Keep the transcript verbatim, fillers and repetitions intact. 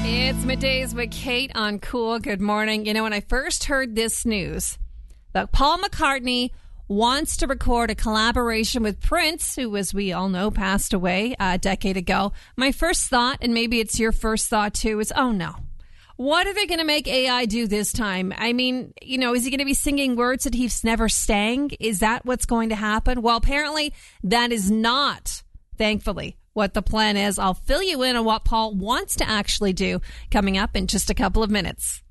It's Middays with Kate on Cool. Good morning. You know, when I first heard this news that Paul McCartney wants to record a collaboration with Prince, who, as we all know, passed away a decade ago, my first thought, and maybe it's your first thought too, is, oh no. What are they going to make A I do this time? I mean, you know, is he going to be singing words that he's never sang? Is that what's going to happen? Well, apparently that is not, thankfully, what the plan is. I'll fill you in on what Paul wants to actually do coming up in just a couple of minutes.